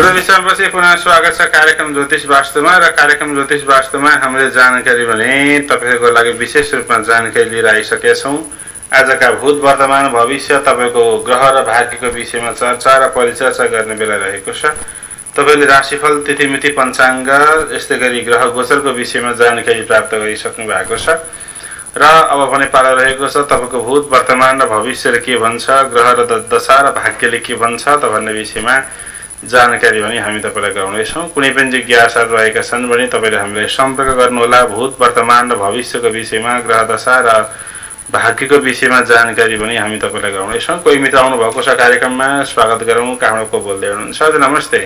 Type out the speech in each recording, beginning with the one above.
थोरै विश्रामपछि पुनः स्वागत छ कार्यक्रम ज्योतिष वास्तुमा। र कार्यक्रम ज्योतिष वास्तुमा हामीले जानकारी भने तपाईहरुको लागि विशेष रूपमा जानकारी लिएर आइसकेका छौं। आजका भूत वर्तमान भविष्य तपाईको ग्रह र भाग्यको विषयमा चर्चा र परिचर्चा गर्ने बेला रहेको छ। तपाईले राशिफल तिथिमिति पञ्चाङ्ग यस्तै गरी ग्रह गोचरको विषयमा जानकारी प्राप्त गरिसक्नु भएको छ र अब भने पालो रहेको छ तपाईको भूत वर्तमान र भविष्यले के भन्छ, ग्रह र दशा र भाग्यले के भन्छ त भन्ने विषयमा जानकारी पनि हामी तपाईलाई गराउनेछौं। कुनै पनि जिज्ञासा रहेका छन् भने तपाईले हामीलाई सम्पर्क गर्नुहोला। भूत वर्तमान र भविष्यको विषयमा, ग्रह दशा र भाग्यको विषयमा जानकारी पनि हामी तपाईलाई गराउनेछौं। कोही मित्र आउनु भएको छ कार्यक्रममा, स्वागत गरौँ। काठमाडौँको बोल्दै हुनुहुन्छ? हजुर नमस्ते।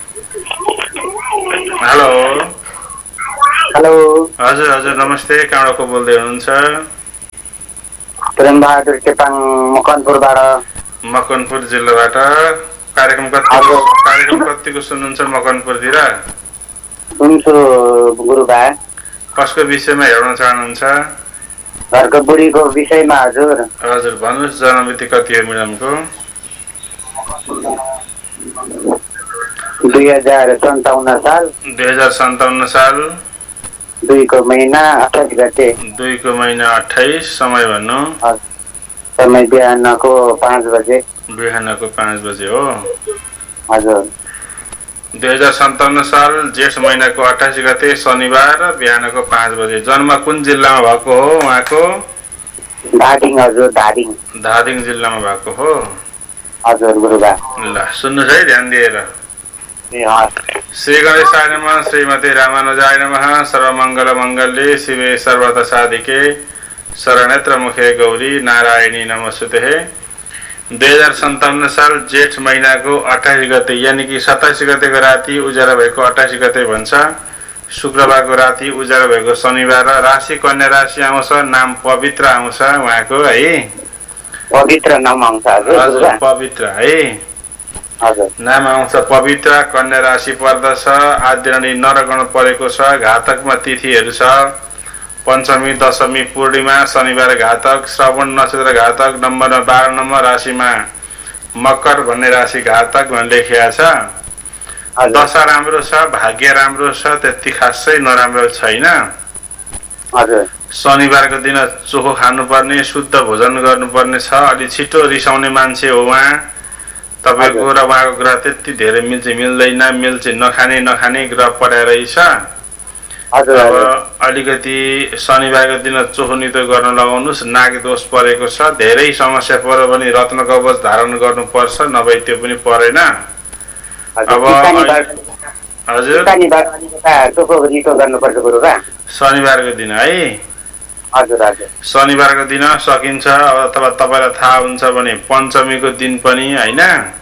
Hello hello. हजुर हजुर नमस्ते। काठमाडौँको बोल्दै हुनुहुन्छ? प्रेमबहादुर चेपाङ मकनपुरबाट। मकनपुर जिल्लाबाट। कार्यक्रम कतिको सुन्नुहुन्छ मकनपुरतिर? सुन्छु गुरुबा। कसको विषयमा हेर्न चाहनुहुन्छ? घरको बुढीको विषयमा हजुर। हजुर भन्नुहोस्। जन्ममिति कति हो म्याडमको? 2057 साल। 2057 साल 2 को महिना 28 गते। 2 को महिना 28। समय भन्नु? समय बिहानको 5 बजे। बिहानको 5 बजे हो। हजुर। 2057 साल जेठ महिनाको 28 गते शनिबार बिहानको 5 बजे। जन्म कुन जिल्लामा भएको हो उहाँको? धादिङ हजुर। धादिङ। धादिङ जिल्लामा भएको हो। हजुर गुरुबा। ल सुन्नुहोस् है ध्यान दिएर। श्री गणेशाय नमः, श्रीमती रामानुजाय नमः, सर्वमङ्गल मङ्गल्ये शिवे सर्वदा साधिके शरणेत्र मुखे गौरी नारायणी नमस्तुते। 2057 साल जेठ महिनाको 28 गते यानी कि 27 गतेको राति उज्यालो भएको 28 गते भन्छ। शुक्रबारको राति उज्यालो भएको शनिबार। राशि कन्या राशि आउँछ। नाम पवित्र आउँछ उहाँको है। पवित्र नाम आउँछ हजुर। पवित्र है हजुर। नाम आउँछ पवित्र। कन्या राशि पर्दछ। आदिरणी नरगण परेको छ। घातकमा तिथिहरू छ। पञ्चमी, दशमी, पूर्णिमा, शनिबार घातक, श्रवण नक्षत्र घातक, नम्बरमा 12 नम्बर राशिमा मकर भन्ने राशि घातक भनेर लेखिएको छ। दशा राम्रो छ, भाग्य राम्रो छ, त्यति खासै नराम्रो छैन। हजुर। शनिबारको दिन चोखो खानुपर्ने, शुद्ध भोजन गर्नुपर्ने छ। अलि छिटो रिसाउने मान्छे हो उहाँ। तपाईको र उहाँको ग्रह त्यति धेरै मिल्दैन। मिल्छ नखाने ग्रह परेरहेछ। अब अलिकति शनिबारको दिन चोखो नितो गर्न लगाउनुस्। नाग दोष परेको छ। धेरै समस्या पर्यो भने रत्न कवच धारण गर्नुपर्छ, नभए त्यो पनि परेन। अब हजुर शनिबारको दिन है। हजुर हजुर। शनिबारको दिन सकिन्छ। अथवा तपाईलाई थाहा हुन्छ भने पञ्चमीको दिन पनि हैन।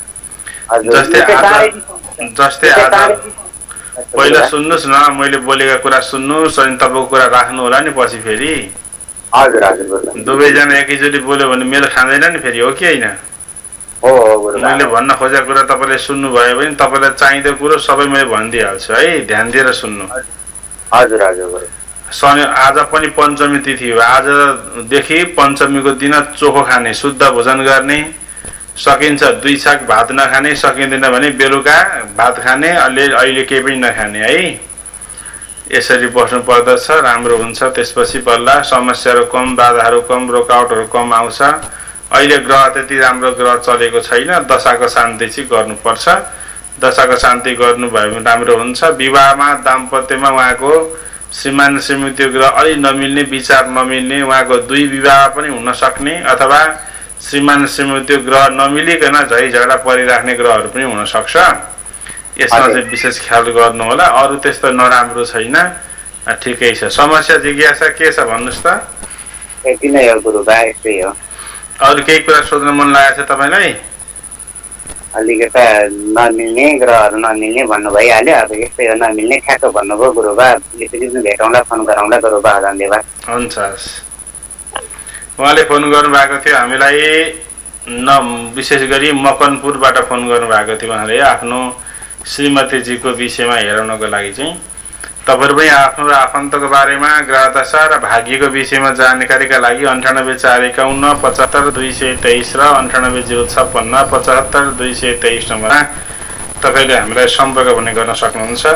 जस्तै आज पहिला सुन्नुस् न, मैले बोलेका कुरा सुन्नुस् अनि तपाईको कुरा राख्नु होला नि पछि फेरि। हजुर हजुर। दुवैजना एकैचोटि बोल्यो भने मेल खाँदैन नि फेरि, हो कि हैन? हो हो। मैले भन्न खोजेको कुरा तपाईले सुन्नु भयो भने तपाईलाई चाहिँदो कुरो सबै मैले भनिदिइहाल्छु है। ध्यान दिएर सुन्नु। हजुर हजुर। शनि आज पनि पञ्चमी तिथि हो। आजदेखि पञ्चमीको दिन चोखो खाने, शुद्ध भोजन गर्ने। सकिन्छ 2 छाक भात नखाने, सकिँदैन भने बेलुका भात खाने, अहिले केही पनि नखाने है। यसरी बस्नु पर्दछ, राम्रो हुन्छ। त्यसपछि बल्ल समस्याहरू कम, बाधाहरू कम, रोकावटहरू कम आउँछ। अहिले ग्रह त्यति राम्रो ग्रह चलेको छैन। दशाको शान्ति चाहिँ गर्नुपर्छ। दशाको शान्ति गर्नुभयो भने राम्रो हुन्छ। विवाहमा, दाम्पत्यमा उहाँको श्रीमान श्रीमती ग्रह अलि नमिल्ने, विचार नमिल्ने, उहाँको 2 विवाह पनि हुन सक्ने, अथवा श्रीमान श्रीमती ग्रह नमिलिकन झै झगडा परिराख्ने ग्रहहरू पनि हुन सक्छ। यसमा चाहिँ विशेष ख्याल गर्नु होला। अरु त्यस्तो नराम्रो छैन, ठिकै छ। समस्या जिज्ञासा के छ भन्नुस् त? यति नै हो गुरुबा, यस्तै हो। अरु केही कुरा सोध्न मन लागेको छ तपाईलाई? अलिकता नमिल्ने ग्रहहरू नमिल्ने भन्नु भइहाल्यो। अब यस्तै हो, नमिल्ने ठ्याक्क भन्नुभयो गुरुबा। यसरी भेटौँला, फोन गरौँला गुरुबा। धन्यवाद। हुन्छ। उहाँले फोन गर्नुभएको थियो हामीलाई विशेष गरी मकनपुरबाट फोन गर्नुभएको थियो। उहाँले आफ्नो श्रीमतीजीको विषयमा हेराउनको लागि चाहिँ तपाईहरु पनि आफ्नो र आफन्तको बारेमा, ग्रह दशा र भाग्यको विषयमा जानकारीका लागि 9841 75223 र 9856 75223 नम्बरमा तपाईले हामीलाई सम्पर्क पनि गर्न सक्नुहुन्छ।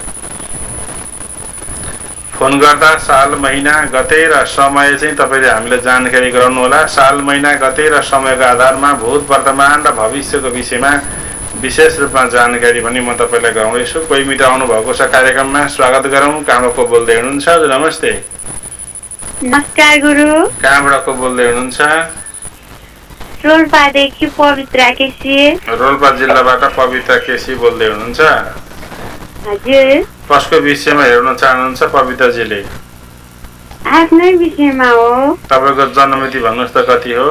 फोन गर्दा साल महिना गते र समय चाहिँ तपाईले हामीले जानकारी गराउनु होला। साल महिना गते र समयको आधारमा भूत वर्तमान र भविष्यको विषयमा विशेष रूपमा जानकारी पनि म तपाईलाई गराउँदैछु। कोही मित्र आउनु भएको छ कार्यक्रममा, स्वागत गरौँ। कहाँबाट को बोल्दै हुनुहुन्छ? हजुर नमस्ते। नमस्कार गुरु। कहाँबाट को बोल्दै हुनुहुन्छ? रोल्पादेखि पवित्रा केसी। रोल्पा जिल्लाबाट पवित्रा केसी बोल्दै हुनुहुन्छ? हजुर। कसको विषयमा हेर्न चाहनुहुन्छ पवित्रजीले? आफ्नै विषयमा हो। तपाईको जन्ममिति भन्नुहोस् त कति हो?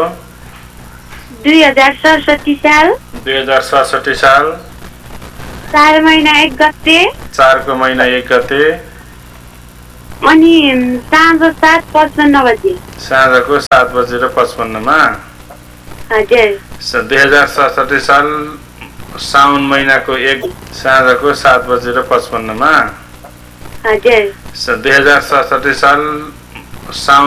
2067 साल। 2067 साल 4 महिना 1 गते। 4 को महिना 1 गते अनि साँझ 7:55 बजे। साँझको 7:55 मा। हजुर। 2067 साल साउन महिनाको 1 साँझको 7:55 मा। हजुर। 2067 साल साउन